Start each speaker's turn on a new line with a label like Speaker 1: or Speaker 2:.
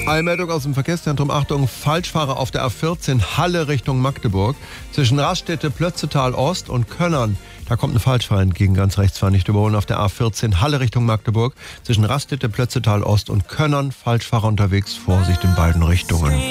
Speaker 1: Eilmeldung aus dem Verkehrszentrum. Achtung, Falschfahrer auf der A14 Halle Richtung Magdeburg. Zwischen Raststätte, Plötzetal Ost und Könnern. Da kommt ein Falschfahrer entgegen, ganz rechts fahren, nicht überholen. Auf der A14 Halle Richtung Magdeburg. Zwischen Raststätte, Plötzetal Ost und Könnern. Falschfahrer unterwegs. Vorsicht in beiden Richtungen.